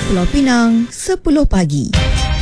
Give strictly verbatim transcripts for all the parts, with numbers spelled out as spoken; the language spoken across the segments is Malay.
Pulau Pinang, sepuluh pagi.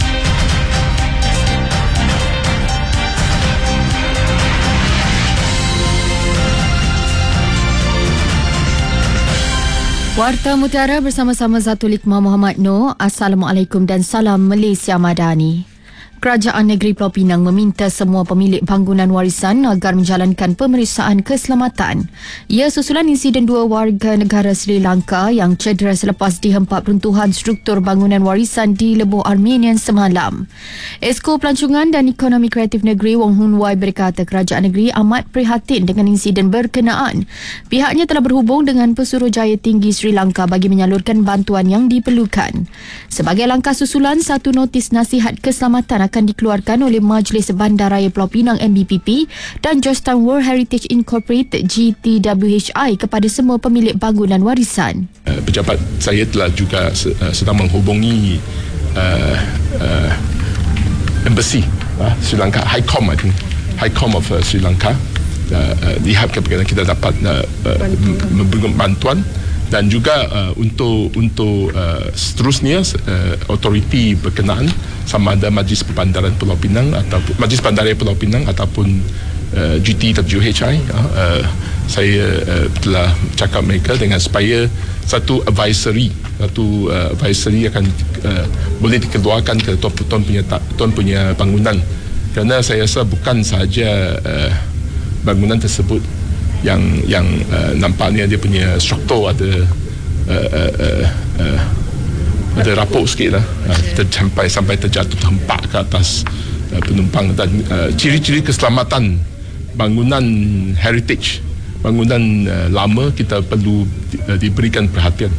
Warta Mutiara bersama-sama Zatul Hikmah Muhammad Noor. Assalamualaikum dan salam Malaysia Madani. Kerajaan Negeri Pulau Pinang meminta semua pemilik bangunan warisan agar menjalankan pemeriksaan keselamatan. Ia susulan insiden dua warga negara Sri Lanka yang cedera selepas dihempap runtuhan struktur bangunan warisan di Lebuh Armenian semalam. Esko Pelancongan dan Ekonomi Kreatif Negeri Wong Hun Wai berkata kerajaan negeri amat prihatin dengan insiden berkenaan. Pihaknya telah berhubung dengan Pesuruhjaya Tinggi Sri Lanka bagi menyalurkan bantuan yang diperlukan. Sebagai langkah susulan, satu notis nasihat keselamatan akan dikeluarkan oleh Majlis Bandaraya Pulau Pinang M B P P dan Georgetown World Heritage Incorporated G T W H I kepada semua pemilik bangunan warisan. Uh, pejabat saya telah juga uh, sedang menghubungi uh, uh, Embassy uh, Sri Lanka, High Com, I think High Com of uh, Sri Lanka. Uh, uh, diharapkan kita dapat uh, uh, memberikan bantuan. Dan juga uh, untuk untuk uh, seterusnya uh, autoriti berkenaan sama ada Majlis Perbandaran Pulau Pinang atau Majlis Bandaraya Pulau Pinang ataupun uh, G T W H I, uh, uh, saya uh, telah cakap mereka dengan supaya satu advisory satu uh, advisory akan uh, boleh dikeluarkan ke tuan, tuan punya tuan punya bangunan, kerana saya rasa bukan sahaja uh, bangunan tersebut yang yang uh, nampaknya dia punya struktur ada uh, uh, uh, uh, ada rapuk sikit lah, uh, ter, sampai sampai terjatuh terhempak ke atas uh, penumpang, dan uh, ciri-ciri keselamatan bangunan heritage, bangunan uh, lama kita perlu di, uh, diberikan perhatian.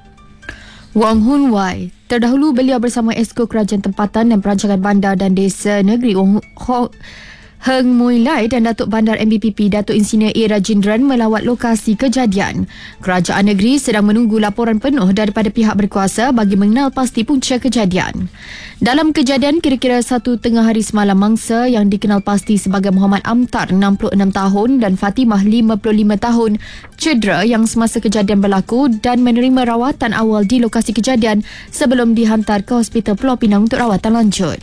Wong Hun Wai. Terdahulu beliau bersama Esko Kerajaan Tempatan dan Perancangan Bandar dan Desa Negeri Wong Ho Heng Mui Lai dan Datuk Bandar M B P P Datuk Insinyur A. Rajendran melawat lokasi kejadian. Kerajaan negeri sedang menunggu laporan penuh daripada pihak berkuasa bagi mengenal pasti punca kejadian. Dalam kejadian, kira-kira satu tengah hari semalam, mangsa yang dikenal pasti sebagai Muhammad Amtar enam puluh enam tahun dan Fatimah lima puluh lima tahun cedera yang semasa kejadian berlaku dan menerima rawatan awal di lokasi kejadian sebelum dihantar ke Hospital Pulau Pinang untuk rawatan lanjut.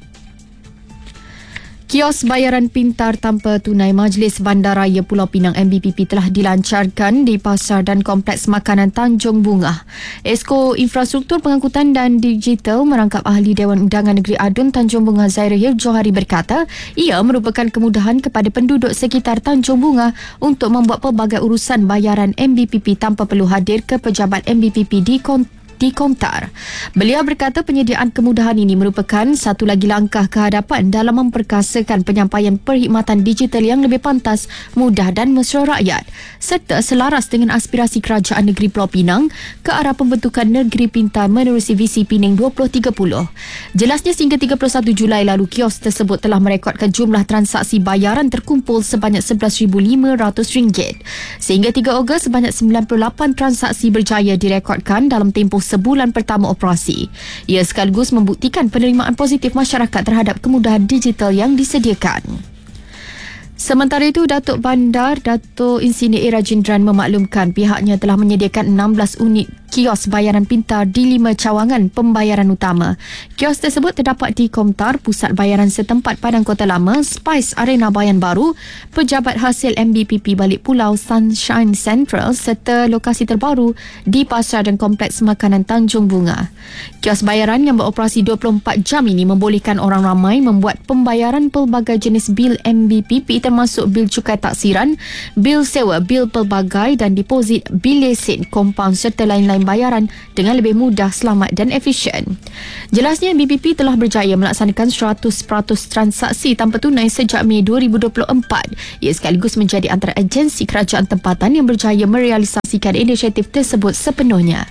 Kios bayaran pintar tanpa tunai Majlis Bandaraya Pulau Pinang M B P P telah dilancarkan di pasar dan kompleks makanan Tanjung Bunga. Esko Infrastruktur Pengangkutan dan Digital merangkap ahli Dewan Undangan Negeri Adun Tanjung Bunga Zairahil Johari berkata ia merupakan kemudahan kepada penduduk sekitar Tanjung Bunga untuk membuat pelbagai urusan bayaran M B P P tanpa perlu hadir ke pejabat M B P P di kontak di Komtar. Beliau berkata penyediaan kemudahan ini merupakan satu lagi langkah ke hadapan dalam memperkasakan penyampaian perkhidmatan digital yang lebih pantas, mudah dan mesra rakyat serta selaras dengan aspirasi Kerajaan Negeri Pulau Pinang ke arah pembentukan negeri pintar menerusi visi Pinang dua ribu tiga puluh. Jelasnya sehingga tiga puluh satu Julai lalu kios tersebut telah merekodkan jumlah transaksi bayaran terkumpul sebanyak sebelas ribu lima ratus ringgit. Sehingga tiga Ogos sebanyak sembilan puluh lapan transaksi berjaya direkodkan dalam tempoh sebulan pertama operasi. Ia sekaligus membuktikan penerimaan positif masyarakat terhadap kemudahan digital yang disediakan. Sementara itu, Datuk Bandar Datuk Insinyur A. Rajendran memaklumkan pihaknya telah menyediakan enam belas unit kios bayaran pintar di lima cawangan pembayaran utama. Kios tersebut terdapat di Komtar, Pusat Bayaran Setempat Padang Kota Lama, Spice Arena Bayan Baru, Pejabat Hasil M B P P Balik Pulau Sunshine Central serta lokasi terbaru di Pasar dan Kompleks Makanan Tanjung Bunga. Kios bayaran yang beroperasi dua puluh empat jam ini membolehkan orang ramai membuat pembayaran pelbagai jenis bil M B P P termasuk bil cukai taksiran, bil sewa, bil pelbagai dan deposit, bil lesen, kompaun serta lain-lain bayaran dengan lebih mudah, selamat dan efisien. Jelasnya M B P P telah berjaya melaksanakan seratus peratus transaksi tanpa tunai sejak Mei dua ribu dua puluh empat. Ia sekaligus menjadi antara agensi kerajaan tempatan yang berjaya merealisasikan inisiatif tersebut sepenuhnya.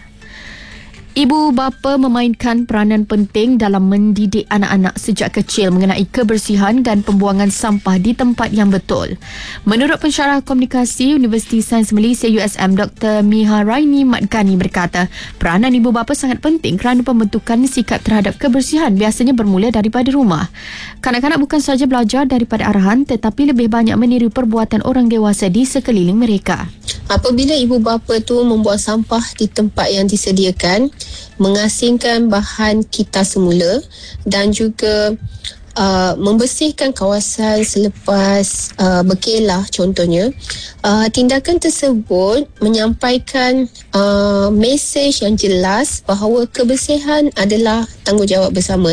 Ibu bapa memainkan peranan penting dalam mendidik anak-anak sejak kecil mengenai kebersihan dan pembuangan sampah di tempat yang betul. Menurut pensyarah komunikasi Universiti Sains Malaysia U S M Doktor Miha Raini Madgani berkata, peranan ibu bapa sangat penting kerana pembentukan sikap terhadap kebersihan biasanya bermula daripada rumah. Kanak-kanak bukan sahaja belajar daripada arahan tetapi lebih banyak meniru perbuatan orang dewasa di sekeliling mereka. Apabila ibu bapa tu membuang sampah di tempat yang disediakan, mengasingkan bahan kita semula dan juga Uh, membersihkan kawasan selepas uh, berkelah contohnya. Uh, tindakan tersebut menyampaikan uh, mesej yang jelas bahawa kebersihan adalah tanggungjawab bersama.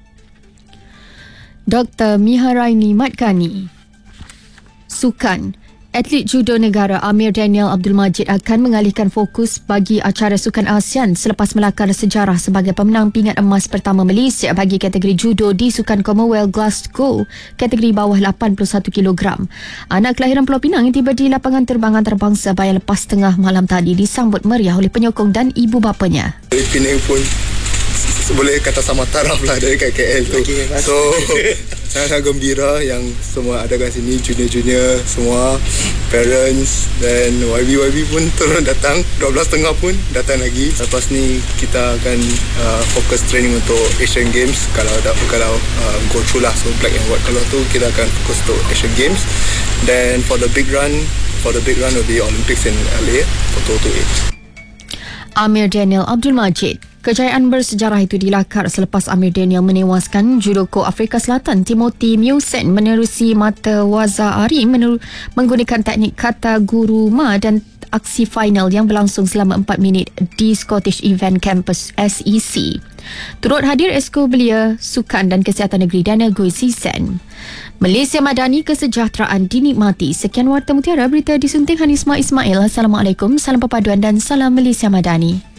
Doktor Miharaini Matkani. Sukan. Atlet judo negara Amir Daniel Abdul Majid akan mengalihkan fokus bagi acara Sukan ASEAN selepas melakar sejarah sebagai pemenang pingat emas pertama Malaysia bagi kategori judo di Sukan Commonwealth Glasgow kategori bawah lapan puluh satu kilogram. Anak kelahiran Pulau Pinang yang tiba di lapangan terbang antarabangsa Bayan lepas tengah malam tadi disambut meriah oleh penyokong dan ibu bapanya. Penang pun boleh kata sama taraf lah dari K L tu. So sangat gembira yang semua ada kat sini, junior-junior semua, parents dan Y B Y B pun turun datang, dua belas tiga pun datang lagi. Lepas ni kita akan uh, fokus training untuk Asian Games kalau ada kalau uh, go through lah, so black and white kalau tu kita akan fokus untuk Asian Games. Then for the big run, for the big run will be Olympics in L A for twenty twenty-eight. Amir Daniel Abdul Majid. Kejayaan bersejarah itu dilakar selepas Amir Daniel menewaskan judoko Afrika Selatan Timothy Mewsen menerusi mata Waza Ari mener- menggunakan teknik kata guruma dan aksi final yang berlangsung selama empat minit di Scottish Event Campus S E C. Turut hadir Esko Belia Sukan dan Kesihatan Negeri Dana Goi Sisen. Malaysia Madani, kesejahteraan dinikmati. Sekian Warta Mutiara, berita disunting Hanisma Ismail. Assalamualaikum, salam perpaduan dan salam Malaysia Madani.